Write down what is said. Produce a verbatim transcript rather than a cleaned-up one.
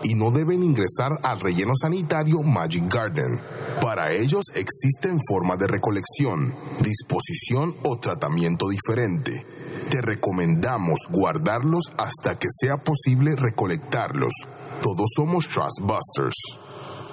y no deben ingresar al relleno sanitario Magic Garden. Para ellos existen formas de recolección, disposición o tratamiento diferente. Te recomendamos guardarlos hasta que sea posible recolectarlos. Todos somos Trustbusters.